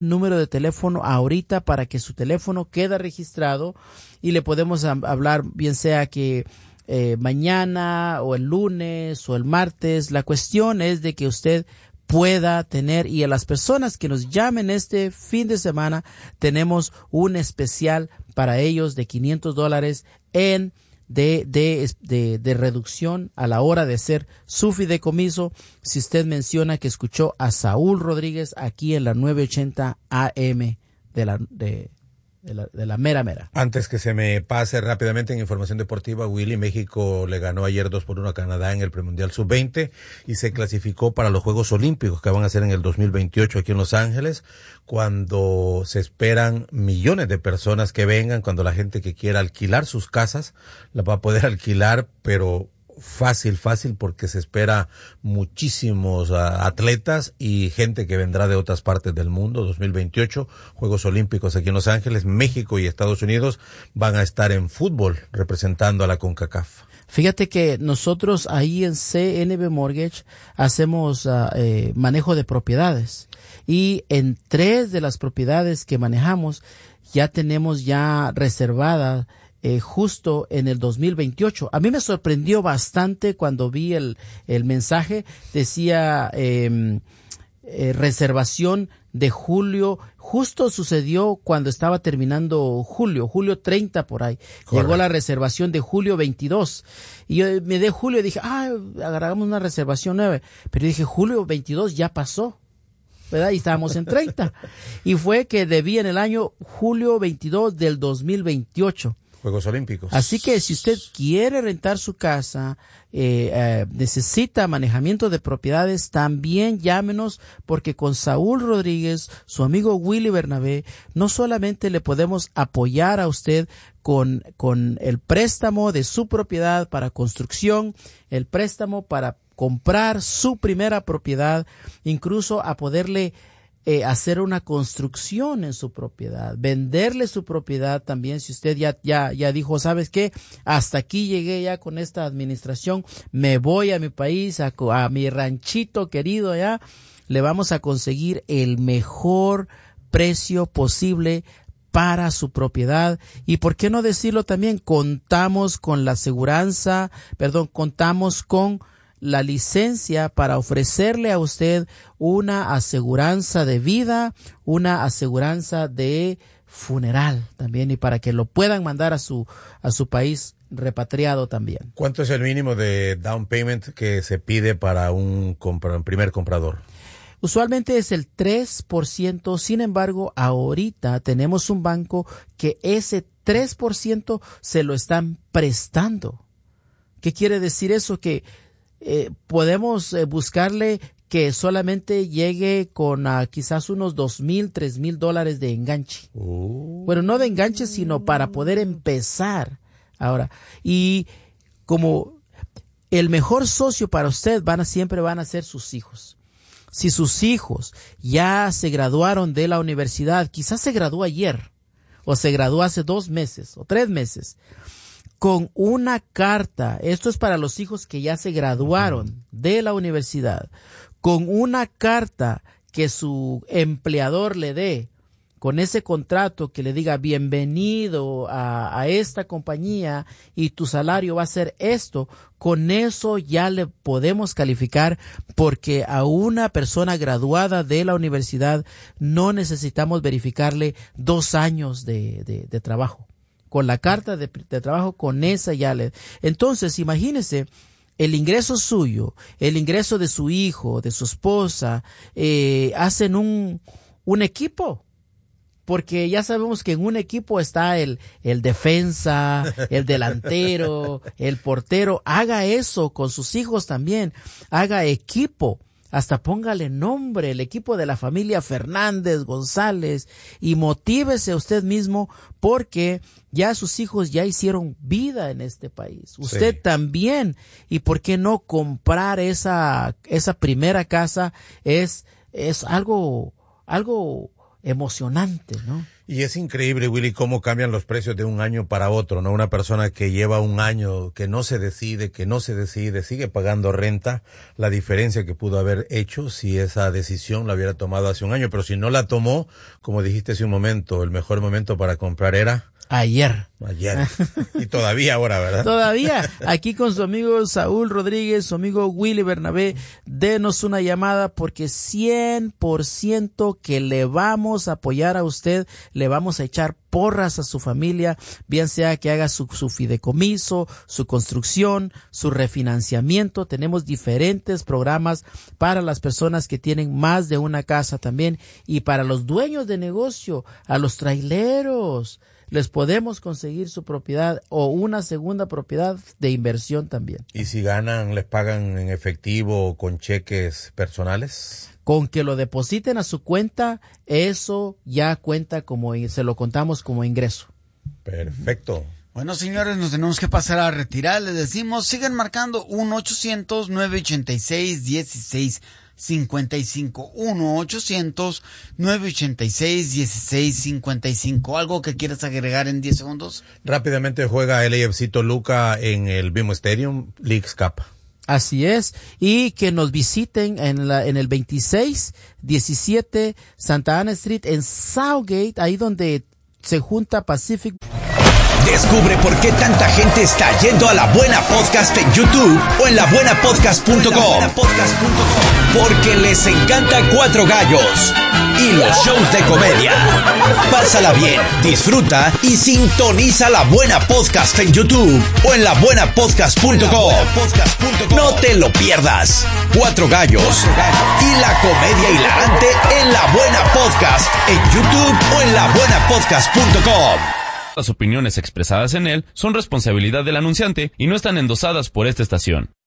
número de teléfono ahorita para que su teléfono quede registrado y le podemos hablar, bien sea que mañana o el lunes o el martes. La cuestión es de que usted pueda tener, y a las personas que nos llamen este fin de semana, tenemos un especial para ellos de $500 en de reducción a la hora de hacer su fideicomiso, si usted menciona que escuchó a Saúl Rodríguez aquí en la 980 AM de la mera. Antes que se me pase rápidamente en información deportiva, Willy, México le ganó ayer 2-1 a Canadá en el premundial sub-20 y se clasificó para los Juegos Olímpicos que van a ser en el 2028 aquí en Los Ángeles, cuando se esperan millones de personas que vengan, cuando la gente que quiera alquilar sus casas la va a poder alquilar, pero fácil, porque se espera muchísimos atletas y gente que vendrá de otras partes del mundo. 2028, Juegos Olímpicos aquí en Los Ángeles, México y Estados Unidos van a estar en fútbol representando a la CONCACAF. Fíjate que nosotros ahí en CNB Mortgage hacemos manejo de propiedades, y en 3 de las propiedades que manejamos ya tenemos reservadas justo en el 2028. A mí me sorprendió bastante cuando vi el mensaje. Decía reservación de julio. Justo sucedió cuando estaba terminando julio 30 por ahí. Correcto. Llegó la reservación de julio 22. Y yo me di julio y dije, agarramos una reservación 9. Pero dije, julio 22 ya pasó, ¿verdad? Y estábamos en 30. Y fue que debí en el año julio 22 del 2028. Juegos Olímpicos. Así que si usted quiere rentar su casa, necesita manejamiento de propiedades, también llámenos, porque con Saúl Rodríguez, su amigo Willy Bernabé, no solamente le podemos apoyar a usted con el préstamo de su propiedad para construcción, el préstamo para comprar su primera propiedad, incluso a poderle hacer una construcción en su propiedad, venderle su propiedad también. Si usted ya dijo, ¿sabes qué? Hasta aquí llegué ya con esta administración, me voy a mi país, a mi ranchito querido allá, le vamos a conseguir el mejor precio posible para su propiedad. Y por qué no decirlo también, contamos con la licencia para ofrecerle a usted una aseguranza de vida, una aseguranza de funeral también, y para que lo puedan mandar a su país repatriado también. ¿Cuánto es el mínimo de down payment que se pide para un primer comprador? Usualmente es el 3%, sin embargo, ahorita tenemos un banco que ese 3% se lo están prestando. ¿Qué quiere decir eso? Que podemos buscarle que solamente llegue con quizás unos $2,000, $3,000 de enganche. Bueno, no de enganche, sino para poder empezar ahora. Y como el mejor socio para usted siempre van a ser sus hijos. Si sus hijos ya se graduaron de la universidad, quizás se graduó ayer, o se graduó hace 2 meses o 3 meses, con una carta, esto es para los hijos que ya se graduaron de la universidad, con una carta que su empleador le dé, con ese contrato que le diga bienvenido a esta compañía y tu salario va a ser esto, con eso ya le podemos calificar, porque a una persona graduada de la universidad no necesitamos verificarle 2 años de trabajo. Con la carta de trabajo, con esa ya le... Entonces, imagínese el ingreso suyo, el ingreso de su hijo, de su esposa, hacen un equipo. Porque ya sabemos que en un equipo está el defensa, el delantero, el portero. Haga eso con sus hijos también. Haga equipo. Hasta póngale nombre, el equipo de la familia Fernández, González, y motívese usted mismo, porque ya sus hijos ya hicieron vida en este país. Usted también. Y por qué no comprar esa primera casa. Es algo emocionante, ¿no? Y es increíble, Willy, cómo cambian los precios de un año para otro, ¿no? Una persona que lleva un año, que no se decide, sigue pagando renta, la diferencia que pudo haber hecho si esa decisión la hubiera tomado hace un año, pero si no la tomó, como dijiste hace un momento, el mejor momento para comprar era... Ayer. Y todavía ahora, ¿verdad? Todavía. Aquí con su amigo Saúl Rodríguez, su amigo Willy Bernabé, denos una llamada porque 100% que le vamos a apoyar a usted, le vamos a echar porras a su familia, bien sea que haga su fideicomiso, su construcción, su refinanciamiento. Tenemos diferentes programas para las personas que tienen más de una casa también, y para los dueños de negocio, a los traileros, les podemos conseguir su propiedad o una segunda propiedad de inversión también. ¿Y si ganan, les pagan en efectivo o con cheques personales? Con que lo depositen a su cuenta, eso ya cuenta como, se lo contamos como ingreso. Perfecto. Bueno, señores, nos tenemos que pasar a retirar. Les decimos, sigan marcando 1-800-986-1655. 1-800-986-1655. ¿Algo que quieras agregar en 10 segundos? Rápidamente juega LAFC Toluca en el BMO Stadium, Leagues Cup. Así es, y que nos visiten en el 2617 Santa Ana Street en Southgate, ahí donde se junta Pacific. Descubre por qué tanta gente está yendo a La Buena Podcast en YouTube o en labuenapodcast.com. Porque les encanta Cuatro Gallos y los shows de comedia. Pásala bien, disfruta y sintoniza La Buena Podcast en YouTube o en labuenapodcast.com. No te lo pierdas. Cuatro Gallos y la comedia hilarante en La Buena Podcast en YouTube o en labuenapodcast.com. Las opiniones expresadas en él son responsabilidad del anunciante y no están endosadas por esta estación.